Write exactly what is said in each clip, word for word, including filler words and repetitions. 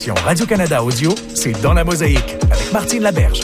Radio-Canada Audio, c'est Dans la Mosaïque avec Martine Laberge.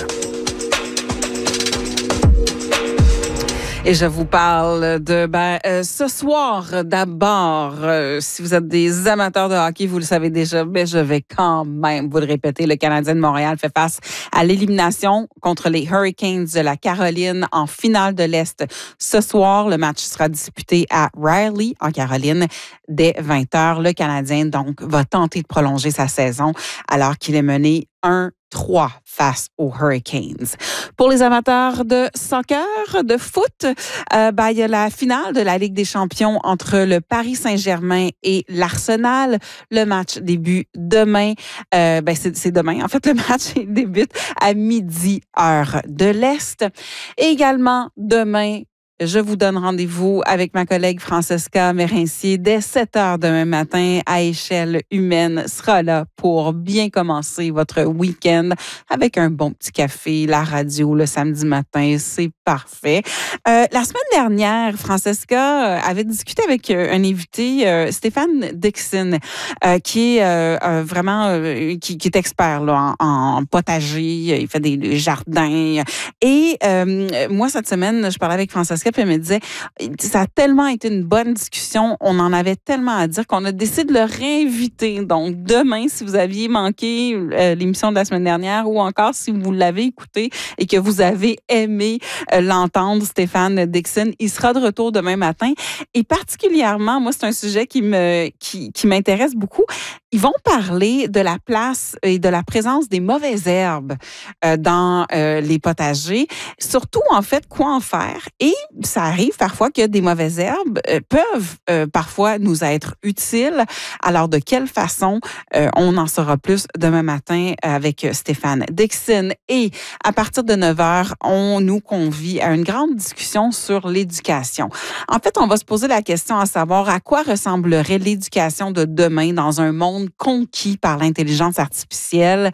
Et je vous parle de ben euh, ce soir d'abord. Euh, si vous êtes des amateurs de hockey, vous le savez déjà, mais je vais quand même vous le répéter. Le Canadien de Montréal fait face à l'élimination contre les Hurricanes de la Caroline en finale de l'Est. Ce soir, le match sera disputé à Raleigh, en Caroline, dès vingt heures. Le Canadien, donc, va tenter de prolonger sa saison alors qu'il est mené un trois face aux Hurricanes. Pour les amateurs de soccer, de foot, euh, ben, il y a la finale de la Ligue des champions entre le Paris Saint-Germain et l'Arsenal. Le match débute demain. Euh, ben, c'est, c'est demain. En fait, le match débute à midi, heure de l'Est. Et également, demain, je vous donne rendez-vous avec ma collègue Francesca Mérincier dès sept heures demain matin à échelle humaine sera là pour bien commencer votre week-end avec un bon petit café, la radio le samedi matin, c'est parfait. Euh, la semaine dernière, Francesca avait discuté avec un invité, euh, Stéphane Dixon, euh, qui est euh, euh, vraiment euh, qui, qui est expert là, en, en potager, il fait des, des jardins. Et euh, moi, cette semaine, je parlais avec Francesca puis elle me disait, ça a tellement été une bonne discussion, on en avait tellement à dire qu'on a décidé de le réinviter. Donc, demain, si vous aviez manqué euh, l'émission de la semaine dernière ou encore si vous l'avez écouté et que vous avez aimé euh, l'entendre, Stéphane Dixon, il sera de retour demain matin. Et particulièrement, moi, c'est un sujet qui me qui, qui m'intéresse beaucoup. Ils vont parler de la place et de la présence des mauvaises herbes euh, dans euh, les potagers. Surtout, en fait, quoi en faire. Et ça arrive parfois que des mauvaises herbes euh, peuvent euh, parfois nous être utiles. Alors, de quelle façon? Euh, on en saura plus demain matin avec Stéphane Dixon. Et à partir de neuf heures, on nous convie à une grande discussion sur l'éducation. En fait, on va se poser la question à savoir à quoi ressemblerait l'éducation de demain dans un monde conquis par l'intelligence artificielle.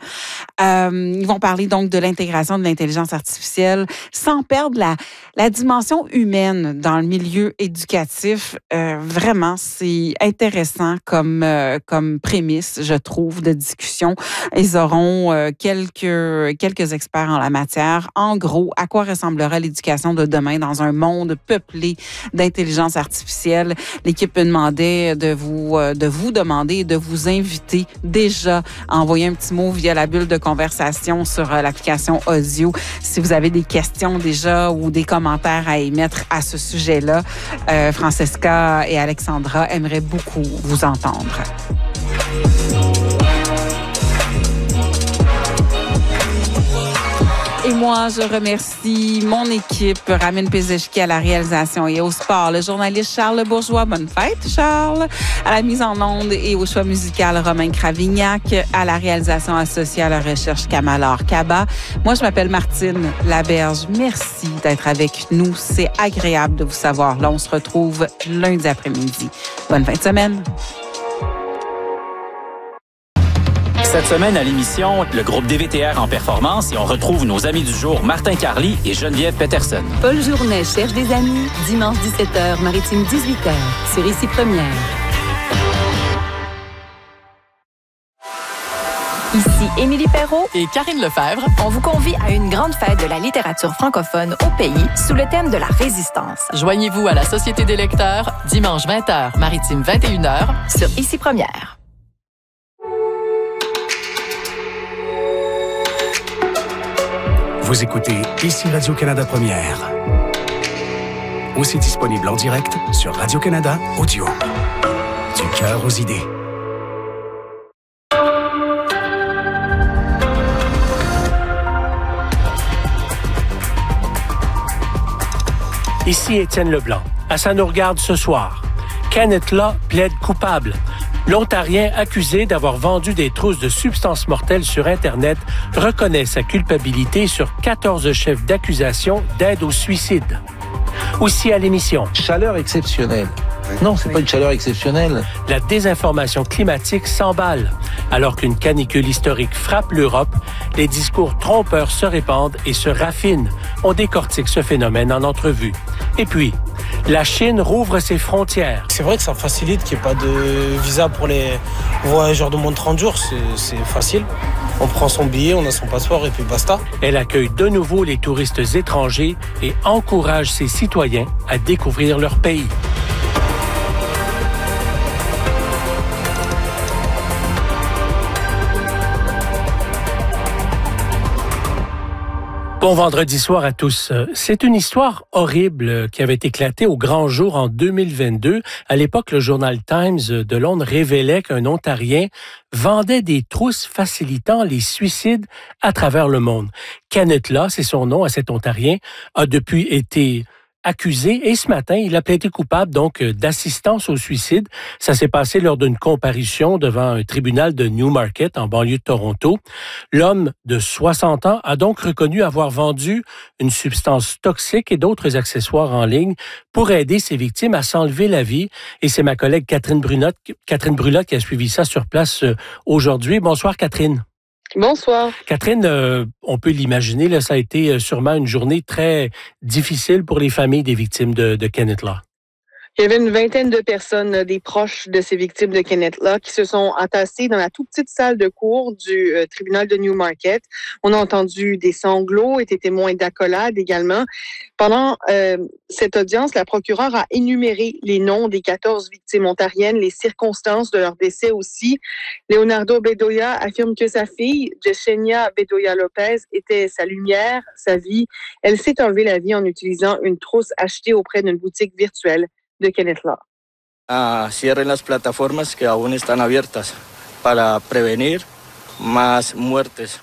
Euh, ils vont parler donc de l'intégration de l'intelligence artificielle sans perdre la, la dimension humaine dans le milieu éducatif. Euh, vraiment, c'est intéressant comme, euh, comme prémisse, je trouve, de discussion. Ils auront euh, quelques, quelques experts en la matière. En gros, à quoi ressemblera l'éducation de demain dans un monde peuplé d'intelligence artificielle? L'équipe me demandait de vous, euh, de vous demander et de vous inviter déjà à envoyer un petit mot via la bulle de conversation sur euh, l'application audio si vous avez des questions déjà ou des commentaires à émettre à ce sujet-là. Euh, Francesca et Alexandra aimeraient beaucoup vous entendre. Et moi, je remercie mon équipe, Ramin Pézeshki à la réalisation et au sport, le journaliste Charles Bourgeois. Bonne fête, Charles. À la mise en onde et au choix musical, Romain Cravignac. À la réalisation associée à la recherche, Kamalor Kaba. Moi, je m'appelle Martine Laberge. Merci d'être avec nous. C'est agréable de vous savoir. Là, on se retrouve lundi après-midi. Bonne fin de semaine. Cette semaine à l'émission, le groupe D V T R en performance et on retrouve nos amis du jour Martin Carly et Geneviève Peterson. Paul Journet cherche des amis, dimanche dix-sept heures, Maritime dix-huit heures, sur Ici Première. Ici Émilie Perrault et Karine Lefebvre. On vous convie à une grande fête de la littérature francophone au pays sous le thème de la résistance. Joignez-vous à la Société des lecteurs, dimanche vingt heures, Maritime vingt et une heures, sur Ici Première. Vous écoutez Ici Radio-Canada Première. Aussi disponible en direct sur Radio-Canada Audio. Du cœur aux idées. Ici Étienne Leblanc. À Ça nous regarde ce soir. Kenneth Law plaide coupable. L'Ontarien accusé d'avoir vendu des trousses de substances mortelles sur Internet reconnaît sa culpabilité sur quatorze chefs d'accusation d'aide au suicide. Aussi à l'émission. Chaleur exceptionnelle. Non, c'est pas une chaleur exceptionnelle. La désinformation climatique s'emballe. Alors qu'une canicule historique frappe l'Europe, les discours trompeurs se répandent et se raffinent. On décortique ce phénomène en entrevue. Et puis, La Chine rouvre ses frontières. C'est vrai que ça facilite qu'il n'y ait pas de visa pour les voyageurs de moins de trente jours. C'est, c'est facile. On prend son billet, on a son passeport et puis basta. Elle accueille de nouveau les touristes étrangers et encourage ses citoyens à découvrir leur pays. Bon vendredi soir à tous. C'est une histoire horrible qui avait éclaté au grand jour en deux mille vingt-deux. À l'époque, le journal Times de Londres révélait qu'un Ontarien vendait des trousses facilitant les suicides à travers le monde. Kenneth Law, c'est son nom à cet Ontarien, a depuis été accusé et ce matin, il a plaidé coupable donc d'assistance au suicide. Ça s'est passé lors d'une comparution devant un tribunal de Newmarket en banlieue de Toronto. L'homme de soixante ans a donc reconnu avoir vendu une substance toxique et d'autres accessoires en ligne pour aider ses victimes à s'enlever la vie. Et c'est ma collègue Catherine Brulotte, Catherine Brulotte qui a suivi ça sur place aujourd'hui. Bonsoir Catherine. Bonsoir. Catherine, euh, on peut l'imaginer, là, ça a été sûrement une journée très difficile pour les familles des victimes de, de Kenneth Law. Il y avait une vingtaine de personnes, des proches de ces victimes de Kenneth Law, qui se sont entassées dans la toute petite salle de cour du euh, tribunal de Newmarket. On a entendu des sanglots, été témoins d'accolades également. Pendant euh, cette audience, la procureure a énuméré les noms des quatorze victimes ontariennes, les circonstances de leur décès aussi. Leonardo Bedoya affirme que sa fille, Yesenia Bedoya-Lopez, était sa lumière, sa vie. Elle s'est enlevée la vie en utilisant une trousse achetée auprès d'une boutique virtuelle de Kenneth Law. Ah, cierren las plataformas que aún están abiertas para prevenir más muertes.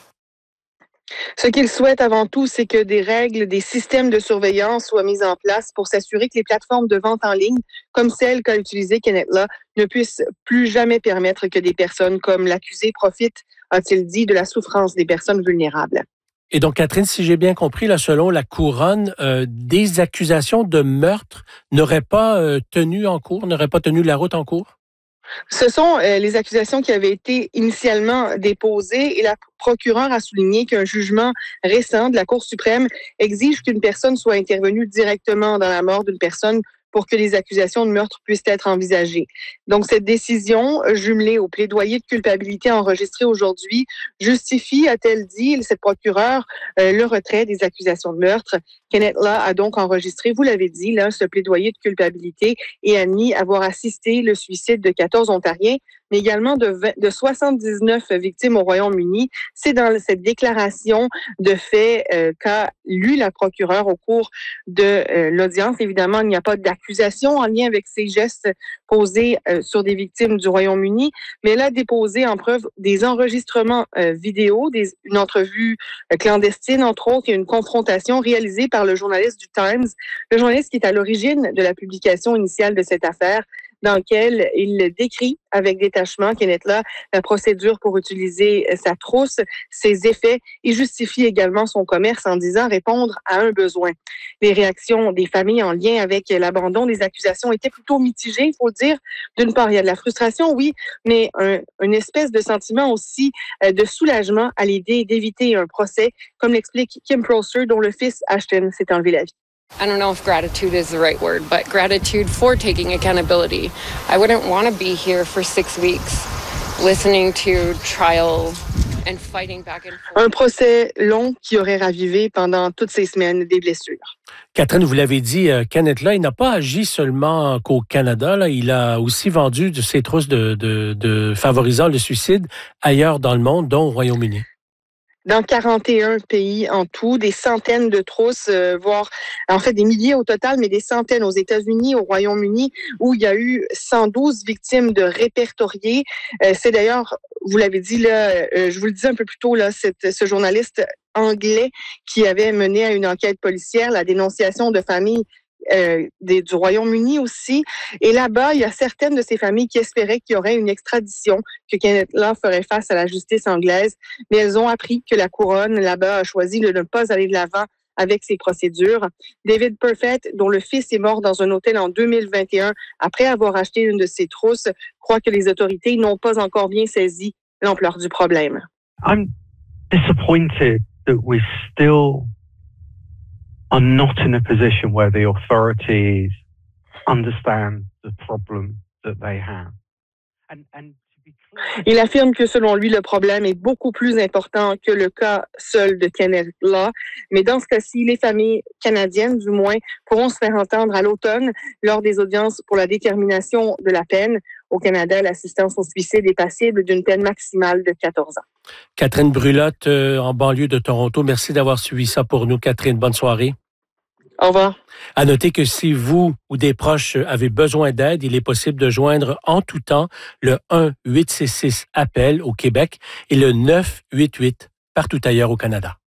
Ce qu'il souhaite avant tout, c'est que des règles, des systèmes de surveillance soient mis en place pour s'assurer que les plateformes de vente en ligne, comme celle qu'a utilisée Kenneth Law, ne puissent plus jamais permettre que des personnes comme l'accusé profitent, a-t-il dit, de la souffrance des personnes vulnérables. Et donc, Catherine, si j'ai bien compris, là, selon la couronne, euh, des accusations de meurtre n'auraient pas euh, tenu en cours, n'auraient pas tenu la route en cours? Ce sont euh, les accusations qui avaient été initialement déposées et la procureure a souligné qu'un jugement récent de la Cour suprême exige qu'une personne soit intervenue directement dans la mort d'une personne pour que les accusations de meurtre puissent être envisagées. Donc, cette décision, jumelée au plaidoyer de culpabilité enregistré aujourd'hui, justifie, a-t-elle dit, cette procureure, euh, le retrait des accusations de meurtre. Kenneth Law a donc enregistré, vous l'avez dit, là, ce plaidoyer de culpabilité et admis avoir assisté le suicide de quatorze Ontariens, mais également de, vingt, de soixante-dix-neuf victimes au Royaume-Uni. C'est dans cette déclaration de fait euh, qu'a lu la procureure au cours de euh, l'audience. Évidemment, il n'y a pas d'accusation en lien avec ces gestes posés euh, sur des victimes du Royaume-Uni, mais elle a déposé en preuve des enregistrements euh, vidéo, des, une entrevue euh, clandestine, entre autres, et une confrontation réalisée par le journaliste du Times, le journaliste qui est à l'origine de la publication initiale de cette affaire, dans lequel il décrit avec détachement, Kenneth Law, la procédure pour utiliser sa trousse, ses effets et justifie également son commerce en disant répondre à un besoin. Les réactions des familles en lien avec l'abandon des accusations étaient plutôt mitigées, il faut le dire. D'une part, il y a de la frustration, oui, mais un, une espèce de sentiment aussi de soulagement à l'idée d'éviter un procès, comme l'explique Kim Prosser, dont le fils Ashton s'est enlevé la vie. I don't know if gratitude is the right word, but gratitude for taking accountability. I wouldn't want to be here for six weeks listening to trial and fighting back and forth. Un procès long qui aurait ravivé pendant toutes ces semaines des blessures. Catherine, vous l'avez dit, Kenneth Law, il n'a pas agi seulement qu'au Canada. Là, il a aussi vendu de ses trousses de, de, de favorisant le suicide ailleurs dans le monde, dont au Royaume-Uni. Dans quarante et un pays en tout, des centaines de trousses, euh, voire en fait des milliers au total, mais des centaines aux États-Unis, au Royaume-Uni, où il y a eu cent douze victimes de répertoriées. Euh, c'est d'ailleurs, vous l'avez dit là, euh, je vous le disais un peu plus tôt, là, cette, ce journaliste anglais qui avait mené à une enquête policière la dénonciation de familles Euh, des, du Royaume-Uni aussi. Et là-bas, il y a certaines de ces familles qui espéraient qu'il y aurait une extradition, que Kenneth Law ferait face à la justice anglaise, mais elles ont appris que la couronne là-bas a choisi de ne pas aller de l'avant avec ces procédures. David Perfett, dont le fils est mort dans un hôtel en deux mille vingt et un après avoir acheté une de ses trousses, croit que les autorités n'ont pas encore bien saisi l'ampleur du problème. I'm disappointed that we still are not in a position where the authorities understand the problem that they have. And, and Il affirme que selon lui, le problème est beaucoup plus important que le cas seul de Kenneth Law. Mais dans ce cas-ci, les familles canadiennes, du moins, pourront se faire entendre à l'automne lors des audiences pour la détermination de la peine. Au Canada, l'assistance au suicide est passible d'une peine maximale de quatorze ans. Catherine Brulotte, euh, en banlieue de Toronto. Merci d'avoir suivi ça pour nous, Catherine. Bonne soirée. Au revoir. À noter que si vous ou des proches avez besoin d'aide, il est possible de joindre en tout temps le un huit six six appel au Québec et le neuf huit huit partout ailleurs au Canada.